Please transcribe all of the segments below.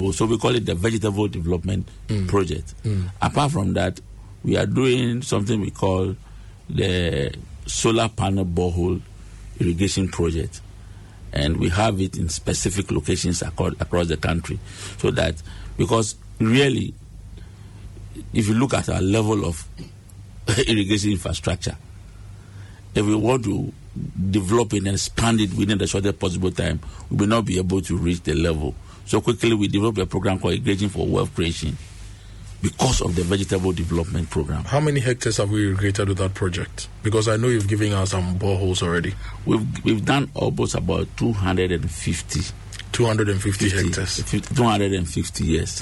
vegetable. So we call it the Vegetable Development Project. Apart from that, we are doing something we call the Solar Panel Borehole Irrigation Project. And we have it in specific locations across the country. So that, because really, if you look at our level of irrigation infrastructure, if we want to develop it and expand it within the shortest possible time, we will not be able to reach the level. So quickly, we developed a program called Irrigation for Wealth Creation because of the Vegetable Development Program. How many hectares have we irrigated with that project? Because I know you've given us some boreholes already. We've done almost about 250. 250 hectares. 250, yes.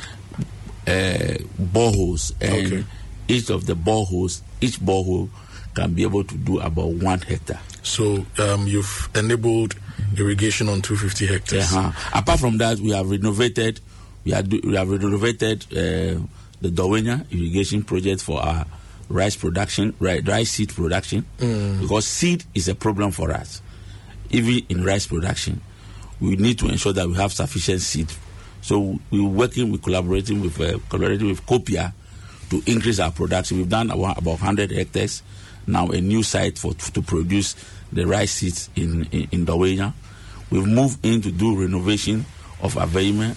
Boreholes. And each of the boreholes, each borehole can be able to do about 1 hectare. So you've enabled irrigation on 250 hectares. Apart from that, we have renovated the Dawenya irrigation project for our rice production, rice seed production, because seed is a problem for us. Even in rice production, we need to ensure that we have sufficient seed. So we're collaborating with Copia to increase our production. We've done about 100 hectares. Now a new site to produce the rice seeds in Dawenya. We've moved in to do renovation of Aveime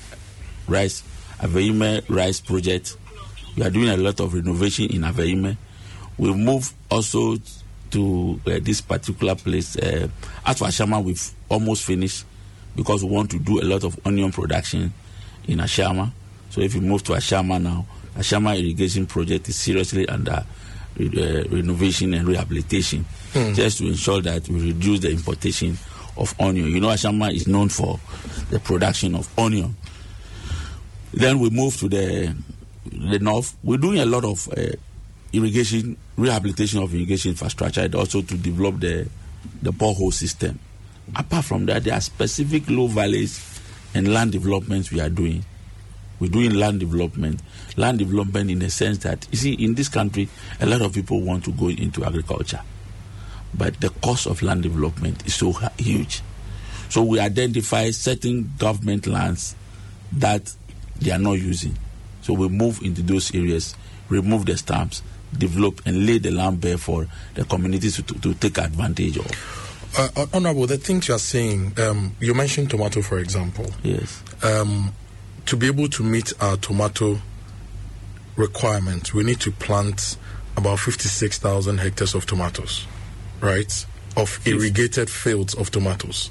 rice project. We are doing a lot of renovation in Aveime. We've moved also to this particular place. As for Ashama, we've almost finished because we want to do a lot of onion production in Ashama. So if you move to Ashama now, Ashama irrigation project is seriously under renovation and rehabilitation, just to ensure that we reduce the importation of onion. You know, Ashama is known for the production of onion. Then we move to the north. We're doing a lot of irrigation, rehabilitation of irrigation infrastructure, and also to develop the borehole system. Apart from that, there are specific low valleys and land developments we are doing. We're doing land development in the sense that, you see, in this country, a lot of people want to go into agriculture, but the cost of land development is so huge. So we identify certain government lands that they are not using. So we move into those areas, remove the stamps, develop and lay the land bare for the communities to take advantage of. Honorable, the things you are saying, you mentioned tomato, for example. Yes. To be able to meet our tomato requirement, we need to plant about 56,000 hectares of tomatoes, right? Of irrigated fields of tomatoes.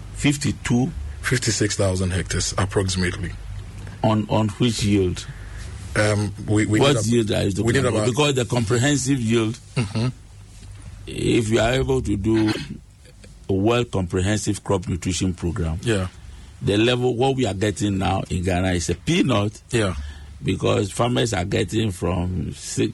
56,000 hectares approximately. On which yield? What yield are you talking about? Because the comprehensive yield, if you are able to do a well comprehensive crop nutrition program, the level what we are getting now in Ghana is a peanut. Because farmers are getting from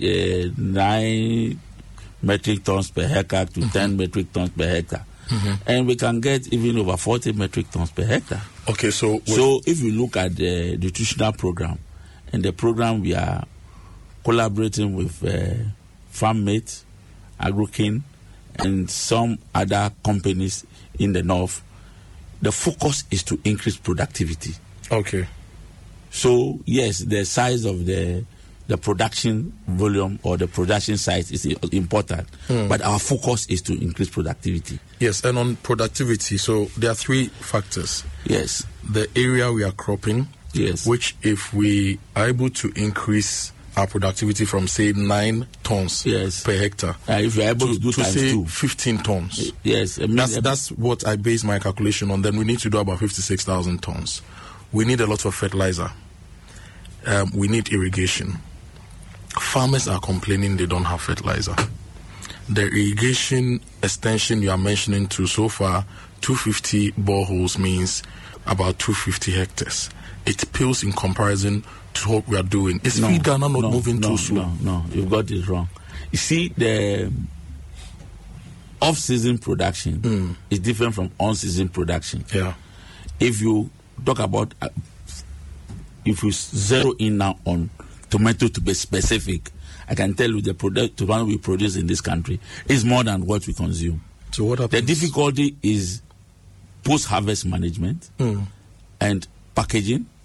9 metric tons per hectare to 10 metric tons per hectare. And we can get even over 40 metric tons per hectare. Okay, so if you look at the nutritional program, and the program we are collaborating with FarmMate, AgroKing, and some other companies in the north, the focus is to increase productivity. Okay. So yes, the size of the production volume or the production size is important, but our focus is to increase productivity. Yes, and on productivity, so there are 3 factors. Yes. The area we are cropping, which if we are able to increase our productivity from, say, 9 tons per hectare, if you're able to do times say 2. 15 tons. Yes. That's what I base my calculation on. Then we need to do about 56,000 tons. We need a lot of fertilizer. We need irrigation. Farmers are complaining they don't have fertilizer. The irrigation extension you are mentioning to so far, 250 boreholes means about 250 hectares. It pales in comparison to what we are doing. Is Feed Ghana not moving too slow? No, you've got it wrong. You see, the off-season production is different from on-season production. If you talk about, if you zero in now on tomato to be specific, I can tell you the tomato we produce in this country is more than what we consume. So what happens? The difficulty is post-harvest management and packaging